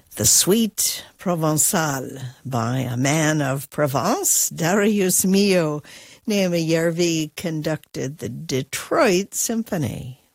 The Suite Provençale by a man of Provence, Darius Milhaud. Naomi Järvi conducted the Detroit Symphony.